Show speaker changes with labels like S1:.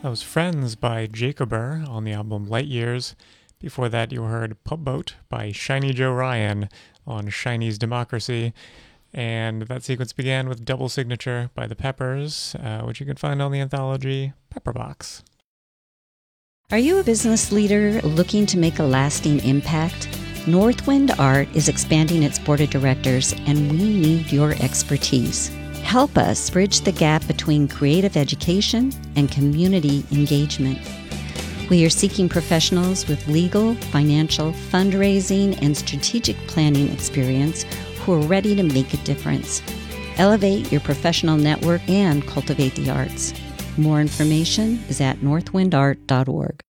S1: That was Friends by Jacober on the album Light Years. Before that, you heard Pub Boat by Shiny Joe Ryan on Shiny's Democracy. And that sequence began with Double Signature by the Peppers, which you can find on the anthology Pepperbox.
S2: Are you a business leader looking to make a lasting impact? Northwind Art is expanding its board of directors, and we need your expertise. Help us bridge the gap between creative education and community engagement. We are seeking professionals with legal, financial, fundraising, and strategic planning experience who are ready to make a difference. Elevate your professional network and cultivate the arts. More information is at northwindart.org.